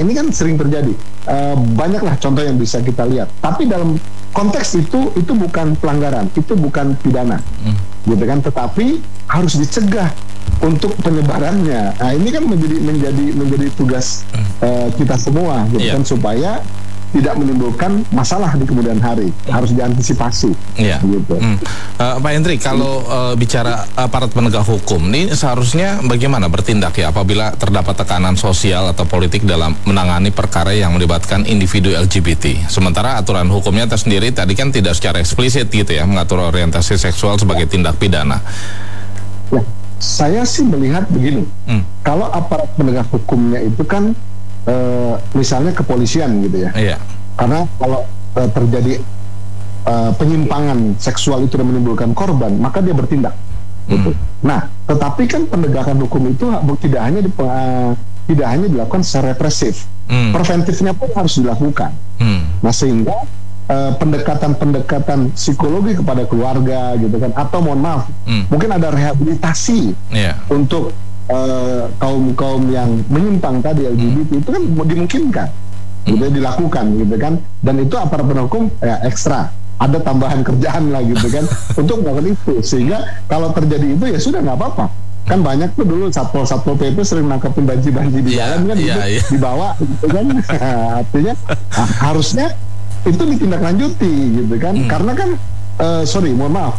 ini kan sering terjadi. Banyaklah contoh yang bisa kita lihat. Tapi dalam konteks itu bukan pelanggaran, itu bukan pidana, gitu kan. Tetapi harus dicegah untuk penyebarannya. Nah, ini kan menjadi tugas kita semua, gitu kan, supaya tidak menimbulkan masalah di kemudian hari. Harus diantisipasi. Gitu. Pak Hendri, kalau bicara aparat penegak hukum, ini seharusnya bagaimana bertindak ya apabila terdapat tekanan sosial atau politik dalam menangani perkara yang melibatkan individu LGBT. Sementara aturan hukumnya tersendiri tadi kan tidak secara eksplisit gitu ya, mengatur orientasi seksual sebagai tindak pidana. Ya, saya sih melihat begini, kalau aparat penegak hukumnya itu kan misalnya kepolisian gitu ya. Karena kalau terjadi penyimpangan seksual itu dan menimbulkan korban, maka dia bertindak. Gitu. Nah, tetapi kan penegakan hukum itu tidak hanya dilakukan secara represif, preventifnya pun harus dilakukan. Nah, sehingga pendekatan psikologi kepada keluarga gitu kan, atau mohon maaf, mungkin ada rehabilitasi untuk kaum yang menyimpang tadi LGBT itu kan dimungkinkan gitu dilakukan gitu kan, dan itu aparat penegak hukum ya ekstra ada tambahan kerjaan lah gitu kan untuk melakukan itu, sehingga kalau terjadi itu ya sudah nggak apa-apa kan. Banyak tuh dulu satpol PP sering nangkepin banci-banci di jalan kan, dibawa gitu kan. Artinya harusnya itu ditindaklanjuti gitu kan, karena kan mohon maaf,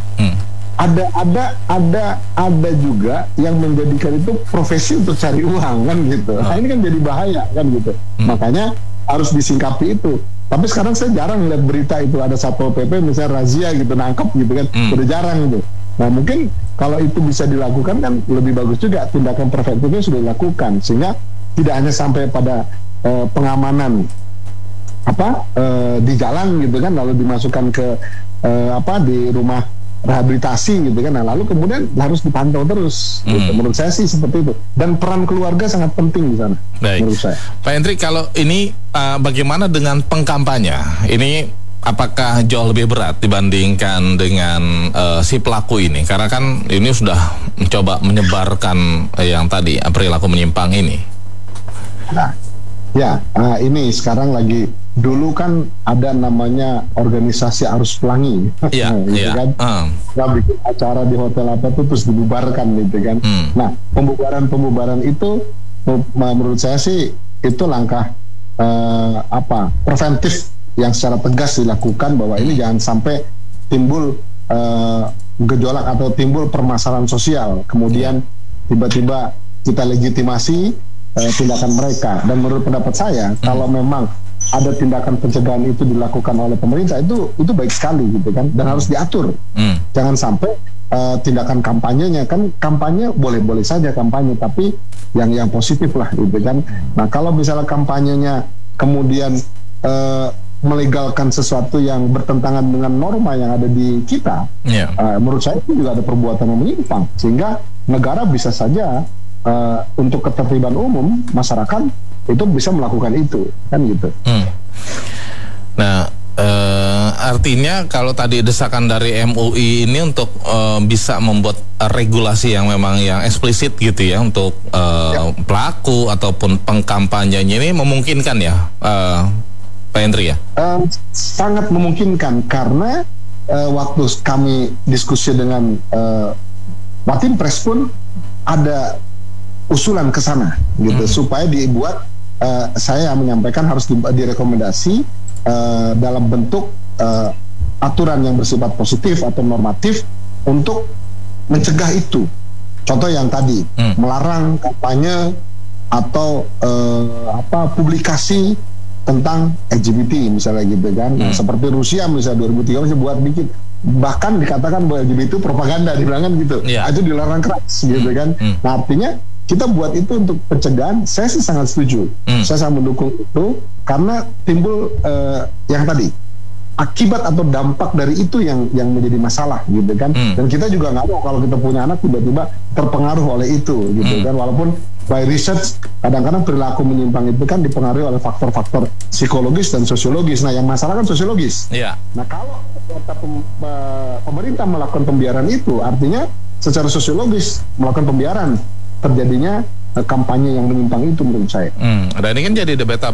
ada juga yang menjadikan itu profesi untuk cari uang kan gitu. Nah, ini kan jadi bahaya kan gitu. Makanya harus disingkapi itu. Tapi sekarang saya jarang lihat berita itu ada satpol PP misalnya razia gitu nangkep gitu kan. Udah jarang gitu. Nah, mungkin kalau itu bisa dilakukan kan lebih bagus juga, tindakan preventifnya sudah dilakukan sehingga tidak hanya sampai pada pengamanan di jalan gitu kan, lalu dimasukkan ke di rumah rehabilitasi gitu kan. Nah, lalu kemudian harus dipantau terus. Gitu. Menurut saya sih seperti itu. Dan peran keluarga sangat penting di sana. Baik. Menurut saya. Pak Hendri, kalau ini bagaimana dengan pengkampanye? Ini apakah jauh lebih berat dibandingkan dengan si pelaku ini? Karena kan ini sudah mencoba menyebarkan yang tadi perilaku menyimpang ini. Nah, ini sekarang lagi. Dulu kan ada namanya organisasi Arus Pelangi, gitu kan. Nggak bikin acara di hotel apa tuh terus dibubarkan gitu kan. Nah, pembubaran itu menurut saya sih itu langkah preventif yang secara tegas dilakukan, bahwa ini jangan sampai timbul gejolak atau timbul permasalahan sosial. Kemudian tiba-tiba kita legitimasi tindakan mereka. Dan menurut pendapat saya, kalau memang ada tindakan pencegahan itu dilakukan oleh pemerintah, itu baik sekali gitu kan, dan harus diatur. Jangan sampai tindakan kampanyenya, kan kampanye boleh-boleh saja kampanye, tapi yang positif lah gitu kan. Nah, kalau misalnya kampanyenya kemudian melegalkan sesuatu yang bertentangan dengan norma yang ada di kita, menurut saya itu juga ada perbuatan yang menyimpang, sehingga negara bisa saja untuk ketertiban umum masyarakat itu bisa melakukan itu kan gitu. Nah, artinya kalau tadi desakan dari MUI ini untuk bisa membuat regulasi yang memang yang eksplisit gitu ya untuk pelaku ataupun pengkampanyenya ini memungkinkan ya, Pak Hendri ya? Sangat memungkinkan, karena waktu kami diskusi dengan Watimpres pun ada usulan ke sana gitu, supaya dibuat, saya menyampaikan harus direkomendasi dalam bentuk aturan yang bersifat positif atau normatif untuk mencegah itu. Contoh yang tadi, melarang kampanye atau publikasi tentang LGBT misalnya gitu kan. Nah, seperti Rusia misalnya 2003 buat bikin, bahkan dikatakan bahwa LGBT itu propaganda, dibilang gitu. Itu dilarang keras gitu kan. Nah, artinya kita buat itu untuk pencegahan. Saya sih sangat setuju. Saya sangat mendukung itu, karena timbul yang tadi akibat atau dampak dari itu yang menjadi masalah gitu kan. Dan kita juga nggak mau kalau kita punya anak tiba-tiba terpengaruh oleh itu gitu kan. Walaupun by research kadang-kadang perilaku menyimpang itu kan dipengaruhi oleh faktor-faktor psikologis dan sosiologis. Nah, yang masalah kan sosiologis. Nah, kalau pemerintah melakukan pembiaran itu, artinya secara sosiologis melakukan pembiaran terjadinya kampanye yang menyimpang itu menurut saya. Dan ini kan jadi debat